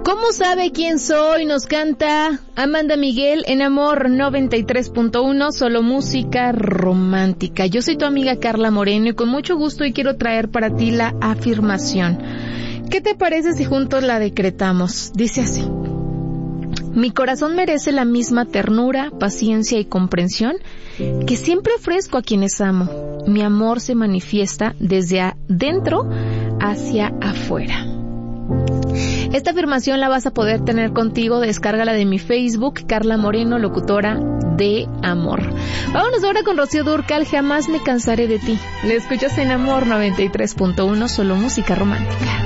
¿Cómo sabe quién soy? Nos canta Amanda Miguel en Amor 93.1, solo música romántica. Yo soy tu amiga Carla Moreno y con mucho gusto hoy quiero traer para ti la afirmación. ¿Qué te parece si juntos la decretamos? Dice así: mi corazón merece la misma ternura, paciencia y comprensión que siempre ofrezco a quienes amo. Mi amor se manifiesta desde adentro hacia afuera. Esta afirmación la vas a poder tener contigo, descárgala de mi Facebook, Carla Moreno, locutora de amor. Vámonos ahora con Rocío Dúrcal, Jamás me cansaré de ti. Le escuchas en Amor 93.1, solo música romántica.